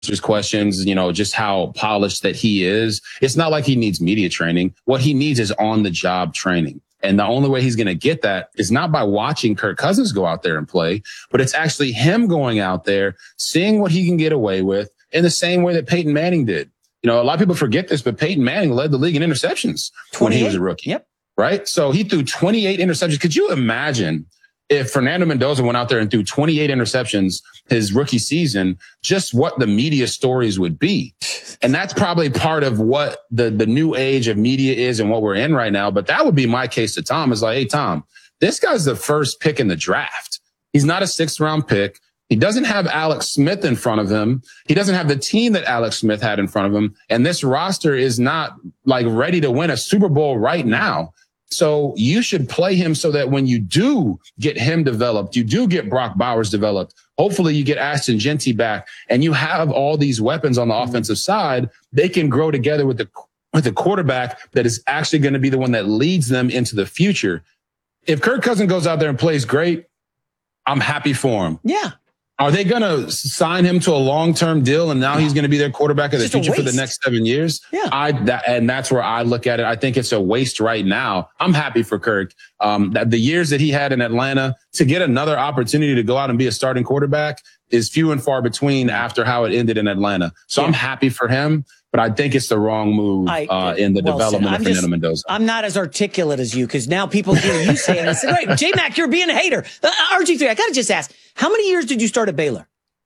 questions, just how polished that he is. It's not like he needs media training. What he needs is on the job training. And the only way he's going to get that is not by watching Kirk Cousins go out there and play, but it's actually him going out there, seeing what he can get away with in the same way that Peyton Manning did. A lot of people forget this, but Peyton Manning led the league in interceptions when he was a rookie. Yep. Right? So he threw 28 interceptions. Could you imagine if Fernando Mendoza went out there and threw 28 interceptions his rookie season, just what the media stories would be? And that's probably part of what the new age of media is and what we're in right now. But that would be my case to Tom, is like, hey, Tom, this guy's the first pick in the draft. He's not a 6th round pick. He doesn't have Alex Smith in front of him. He doesn't have the team that Alex Smith had in front of him. And this roster is not like ready to win a Super Bowl right now. So you should play him so that when you do get him developed, you do get Brock Bowers developed. Hopefully you get Ashton Genty back and you have all these weapons on the offensive side. They can grow together with the quarterback that is actually going to be the one that leads them into the future. If Kirk Cousins goes out there and plays great, I'm happy for him. Yeah. Are they going to sign him to a long-term deal and now he's going to be their quarterback of the future for the next 7 years? Yeah. And that's where I look at it. I think it's a waste right now. I'm happy for Kirk. The years that he had in Atlanta, to get another opportunity to go out and be a starting quarterback is few and far between after how it ended in Atlanta. So I'm happy for him, but I think it's the wrong move in the development of Fernando Mendoza. I'm not as articulate as you, because now people hear you say it and say, right, J-Mac, you're being a hater. RG3, I got to just ask, how many years did you start at Baylor?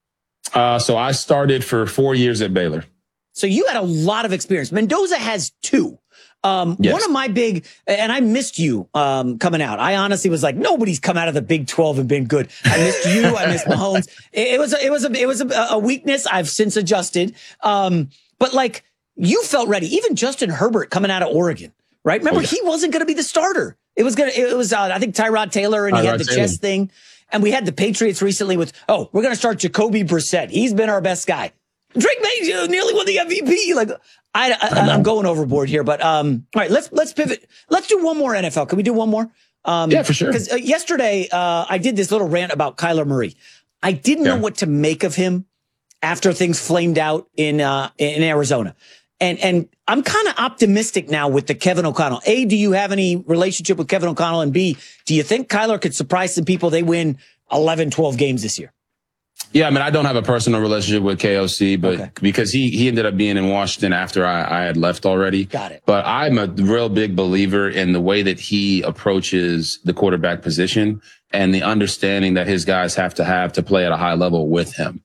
So I started for 4 years at Baylor. So you had a lot of experience. Mendoza has 2. Yes. One of my big, and I missed you coming out. I honestly was like, nobody's come out of the Big 12 and been good. I missed you. I missed Mahomes. It was a weakness. I've since adjusted. But like, you felt ready. Even Justin Herbert coming out of Oregon, right? Remember, he wasn't going to be the starter. It was I think Tyrod Taylor, and he had the chest thing. And we had the Patriots recently with, we're going to start Jacoby Brissett. He's been our best guy. Drake May nearly won the MVP. Like, I'm going overboard here, but all right, let's pivot. Let's do one more NFL. Can we do one more? Yeah, for sure. Because yesterday I did this little rant about Kyler Murray. I didn't know what to make of him after things flamed out in Arizona, and I'm kind of optimistic now with the Kevin O'Connell. A, do you have any relationship with Kevin O'Connell? And B, do you think Kyler could surprise some people? They win 11, 12 games this year. Yeah, I mean, I don't have a personal relationship with KOC, but because he ended up being in Washington after I had left already. Got it. But I'm a real big believer in the way that he approaches the quarterback position and the understanding that his guys have to play at a high level with him.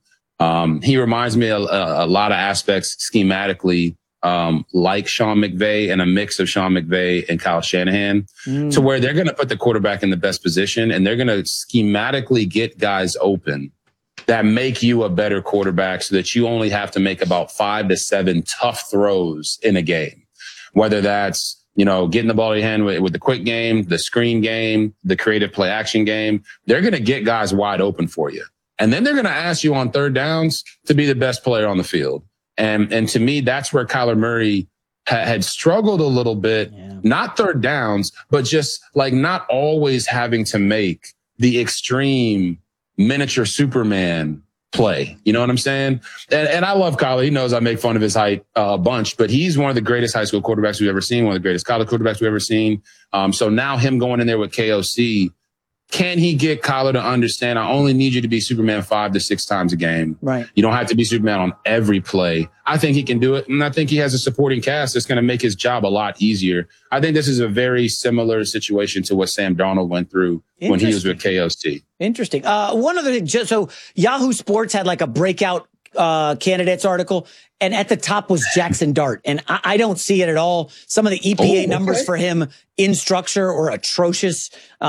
He reminds me a lot of aspects schematically, like Sean McVay, and a mix of Sean McVay and Kyle Shanahan, to where they're going to put the quarterback in the best position and they're going to schematically get guys open that make you a better quarterback so that you only have to make about 5 to 7 tough throws in a game. Whether that's, getting the ball in your hand with the quick game, the screen game, the creative play action game, they're going to get guys wide open for you. And then they're going to ask you on third downs to be the best player on the field. And to me, that's where Kyler Murray had struggled a little bit, not third downs, but just like not always having to make the extreme miniature Superman play. You know what I'm saying? And I love Kyler. He knows I make fun of his height a bunch, but he's one of the greatest high school quarterbacks we've ever seen, one of the greatest college quarterbacks we've ever seen. So now him going in there with KOC, can he get Kyler to understand, I only need you to be Superman 5 to 6 times a game. Right. You don't have to be Superman on every play. I think he can do it. And I think he has a supporting cast that's going to make his job a lot easier. I think this is a very similar situation to what Sam Darnold went through when he was with KOC. Interesting. One other thing, so Yahoo Sports had like a breakout candidates article, and at the top was Jackson Dart, and I don't see it at all. Some of the EPA numbers for him in structure are atrocious.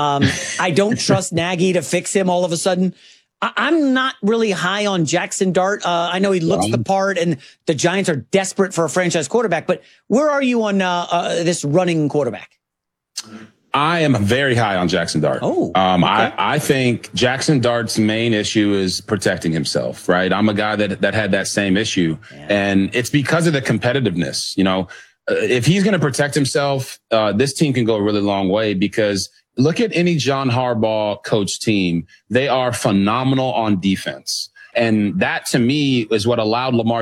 I don't trust Nagy to fix him all of a sudden. I'm not really high on Jackson Dart. I know he looks the part, and the Giants are desperate for a franchise quarterback, but where are you on this running quarterback? I am very high on Jackson Dart. I think Jackson Dart's main issue is protecting himself, right? I'm a guy that had that same issue. And it's because of the competitiveness. If he's going to protect himself, this team can go a really long way, because look at any John Harbaugh coach team. They are phenomenal on defense. And that to me is what allowed Lamar